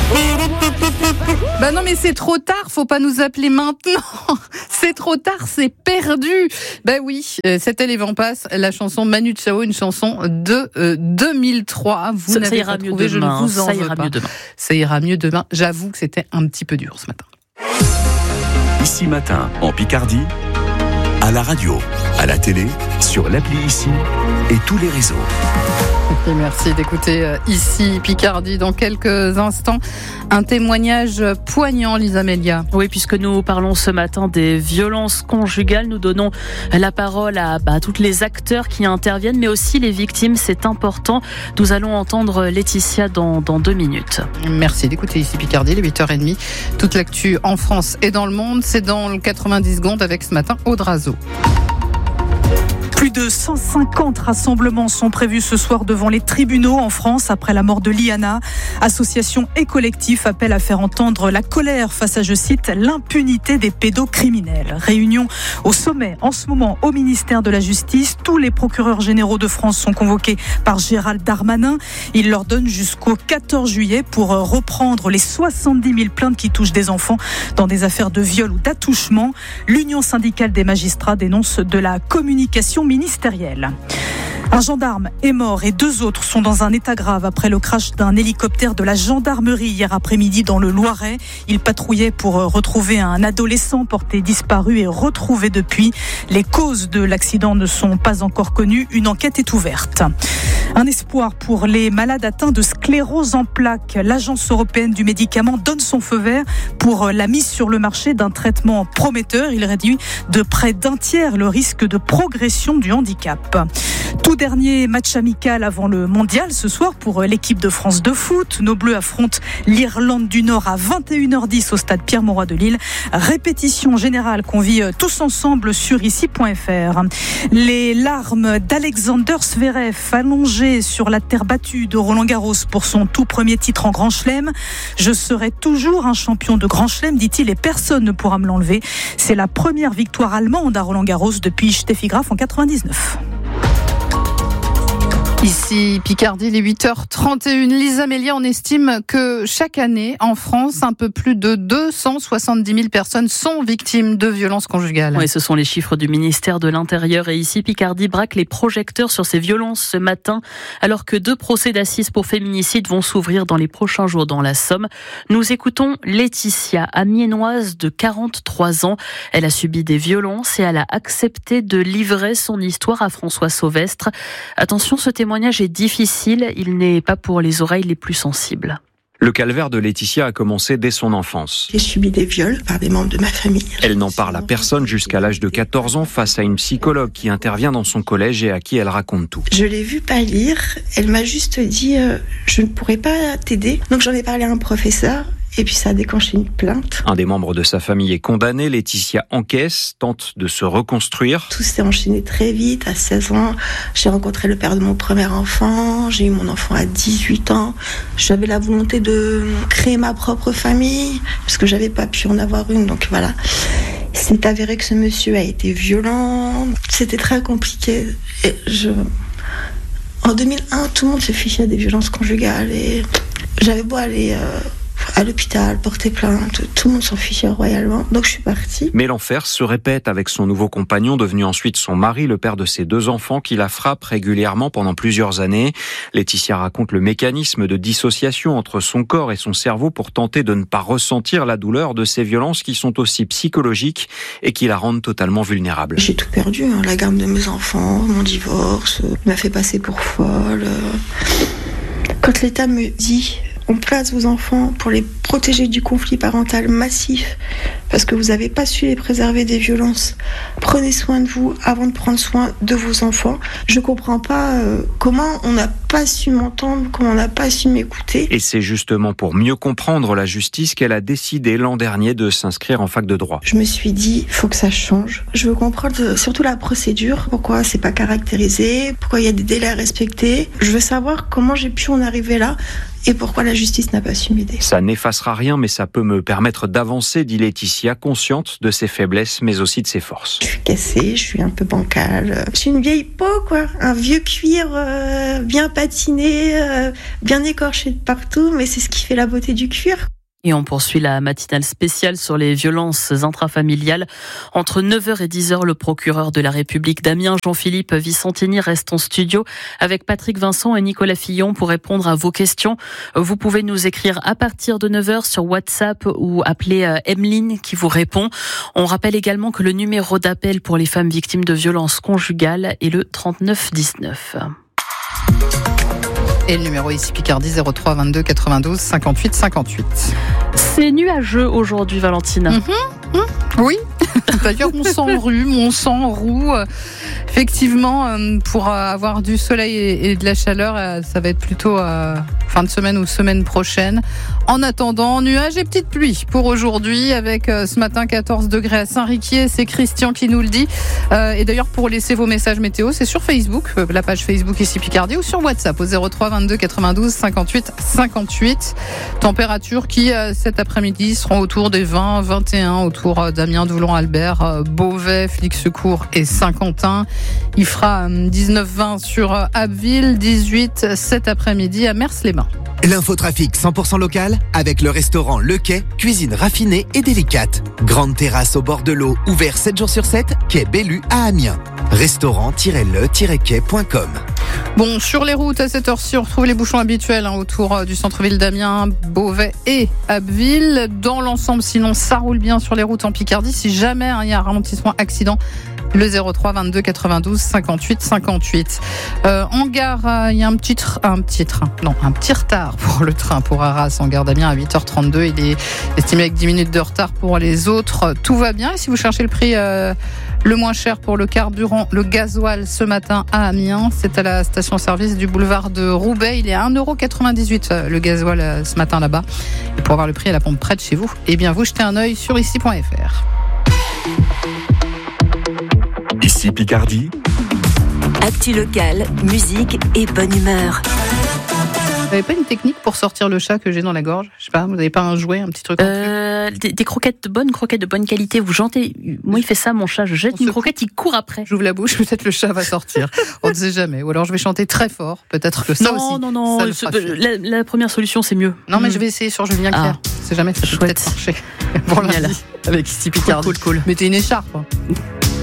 Bah non mais c'est trop tard, faut pas nous appeler maintenant. C'est trop tard, c'est perdu. Bah oui, c'était Les Vents Passent, la chanson Manu Chao, une chanson de 2003. Vous ça n'avez ira pas mieux trouvé, demain. je ne vous en Ça veux ira pas. mieux demain. Ça ira mieux demain. J'avoue que c'était un petit peu dur ce matin. Ici Matin, en Picardie, à la radio, à la télé, sur l'appli Ici et tous les réseaux. Et merci d'écouter Ici Picardie. Dans quelques instants, un témoignage poignant, Lisa Melia. Oui, puisque nous parlons ce matin des violences conjugales, nous donnons la parole à tous les acteurs qui interviennent, mais aussi les victimes, c'est important. Nous allons entendre Laetitia dans 2 minutes. Merci d'écouter Ici Picardie, les 8h30. Toute l'actu en France et dans le monde, c'est dans le 90 secondes avec ce matin Aude Razo. Plus de 150 rassemblements sont prévus ce soir devant les tribunaux en France après la mort de Liana. Associations et collectifs appellent à faire entendre la colère face à, je cite, l'impunité des pédocriminels. Réunion au sommet en ce moment au ministère de la Justice. Tous les procureurs généraux de France sont convoqués par Gérald Darmanin. Il leur donne jusqu'au 14 juillet pour reprendre les 70 000 plaintes qui touchent des enfants dans des affaires de viol ou d'attouchement. L'Union syndicale des magistrats dénonce de la communication ministérielle. Un gendarme est mort et 2 autres sont dans un état grave après le crash d'un hélicoptère de la gendarmerie hier après-midi dans le Loiret. Il patrouillait pour retrouver un adolescent porté disparu et retrouvé depuis. Les causes de l'accident ne sont pas encore connues. Une enquête est ouverte. Un espoir pour les malades atteints de sclérose en plaques. L'Agence européenne du médicament donne son feu vert pour la mise sur le marché d'un traitement prometteur. Il réduit de près d'1 tiers le risque de progression du handicap. Tout dernier match amical avant le mondial ce soir pour l'équipe de France de foot. Nos Bleus affrontent l'Irlande du Nord à 21h10 au stade Pierre-Mauroy de Lille. Répétition générale qu'on vit tous ensemble sur ici.fr. Les larmes d'Alexander Zverev allongé sur la terre battue de Roland-Garros pour son tout premier titre en Grand Chelem. Je serai toujours un champion de Grand Chelem, dit-il, et personne ne pourra me l'enlever. C'est la première victoire allemande à Roland-Garros depuis Steffi Graf en 99. Ici Picardie, les 8h31. Lisa Melia, on estime que chaque année, en France, un peu plus de 270 000 personnes sont victimes de violences conjugales. Oui, ce sont les chiffres du ministère de l'Intérieur. Et ici, Picardie braque les projecteurs sur ces violences ce matin, alors que 2 procès d'assises pour féminicide vont s'ouvrir dans les prochains jours dans la Somme. Nous écoutons Laetitia, amiénoise de 43 ans. Elle a subi des violences et elle a accepté de livrer son histoire à François Sauvestre. Attention, ce témoignage est difficile, il n'est pas pour les oreilles les plus sensibles. Le calvaire de Laetitia a commencé dès son enfance. J'ai subi des viols par des membres de ma famille. Elle n'en parle à personne jusqu'à l'âge de 14 ans face à une psychologue qui intervient dans son collège et à qui elle raconte tout. Je l'ai vue pâlir, elle m'a juste dit je ne pourrai pas t'aider. Donc j'en ai parlé à un professeur. Et puis ça a déclenché une plainte. Un des membres de sa famille est condamné. Laetitia encaisse, tente de se reconstruire. Tout s'est enchaîné très vite. À 16 ans, j'ai rencontré le père de mon premier enfant. J'ai eu mon enfant à 18 ans. J'avais la volonté de créer ma propre famille, parce que j'avais pas pu en avoir une. Donc voilà. C'est avéré que ce monsieur a été violent. C'était très compliqué. Et en 2001, tout le monde se fichait des violences conjugales. Et j'avais beau aller à l'hôpital, porter plainte, tout le monde s'en fichait royalement, donc je suis partie. Mais l'enfer se répète avec son nouveau compagnon, devenu ensuite son mari, le père de ses 2 enfants, qui la frappe régulièrement pendant plusieurs années. Laetitia raconte le mécanisme de dissociation entre son corps et son cerveau pour tenter de ne pas ressentir la douleur de ces violences qui sont aussi psychologiques et qui la rendent totalement vulnérable. J'ai tout perdu, la garde de mes enfants, mon divorce, il m'a fait passer pour folle. Quand l'État me dit on place vos enfants pour les protéger du conflit parental massif parce que vous n'avez pas su les préserver des violences. Prenez soin de vous avant de prendre soin de vos enfants. Je ne comprends pas comment on n'a pas su m'entendre, comment on n'a pas su m'écouter. Et c'est justement pour mieux comprendre la justice qu'elle a décidé l'an dernier de s'inscrire en fac de droit. Je me suis dit, il faut que ça change. Je veux comprendre surtout la procédure, pourquoi c'est pas caractérisé, pourquoi il y a des délais à respecter. Je veux savoir comment j'ai pu en arriver là et pourquoi la justice n'a pas su m'aider. Ça n'effacera rien, mais ça peut me permettre d'avancer, dit Laetitia, consciente de ses faiblesses, mais aussi de ses forces. Je suis cassée, je suis un peu bancale. Je suis une vieille peau, quoi. Un vieux cuir bien patiné, bien écorché de partout, mais c'est ce qui fait la beauté du cuir. Et on poursuit la matinale spéciale sur les violences intrafamiliales. Entre 9h et 10h, le procureur de la République d'Amiens, Jean-Philippe Vicentini, reste en studio avec Patrick Vincent et Nicolas Fillon pour répondre à vos questions. Vous pouvez nous écrire à partir de 9h sur WhatsApp ou appeler Emeline qui vous répond. On rappelle également que le numéro d'appel pour les femmes victimes de violences conjugales est le 3919. Et le numéro ici Picardie 03 22 92 58 58. C'est nuageux aujourd'hui, Valentine. Oui, d'ailleurs on s'enrhume, on s'enroue. Effectivement, pour avoir du soleil et de la chaleur, ça va être plutôt fin de semaine ou semaine prochaine. En attendant, nuages et petites pluies pour aujourd'hui, avec ce matin 14 degrés à Saint-Riquier. C'est Christian qui nous le dit. Et d'ailleurs, pour laisser vos messages météo, c'est sur Facebook, la page Facebook ici Picardie, ou sur WhatsApp au 03 22 92 58 58. Températures qui, cet après-midi, seront autour des 20-21, autour d'Amiens, Doulon-Albert, Beauvais, Flix-Secours et Saint-Quentin. Il fera 19-20 sur Abbeville, 18 cet après-midi à Mers-les-Bains. L'infotrafic 100% local avec le restaurant Le Quai, cuisine raffinée et délicate. Grande terrasse au bord de l'eau, ouvert 7 jours sur 7, quai Bellu à Amiens. Restaurant-le-quai.com. Bon, sur les routes, à cette heure-ci, on retrouve les bouchons habituels autour du centre-ville d'Amiens, Beauvais et Abbeville. Dans l'ensemble, sinon, ça roule bien sur les routes en Picardie. Si jamais il y a un ralentissement, accident, le 03 22 92 58 58. En gare, il y a un petit retard pour le train pour Arras en gare d'Amiens à 8h32. Il est estimé avec 10 minutes de retard pour les autres. Tout va bien. Et si vous cherchez le prix le moins cher pour le carburant, le gasoil ce matin à Amiens, c'est à la station-service du boulevard de Roubaix. Il est à 1,98€ le gasoil ce matin là-bas. Et pour avoir le prix à la pompe près de chez vous, eh bien vous jetez un œil sur ici.fr. Ici Picardie. Actu locale, musique et bonne humeur. Vous n'avez pas une technique pour sortir le chat que j'ai dans la gorge ? Je sais pas, vous n'avez pas un jouet, un petit truc en plus ? Des croquettes de bonne qualité. Vous jantez. Moi, il fait ça, mon chat. Je jette une croquette, il court après. J'ouvre la bouche, peut-être le chat va sortir. On ne sait jamais. Ou alors je vais chanter très fort. Peut-être que ça aussi. Non. La première solution, c'est mieux. Non, mais je vais essayer sur Julien Clerc. On ne sait jamais, ça peut peut-être marcher. Pour lundi, avec Ici Picardie. Cool. Mettez une écharpe.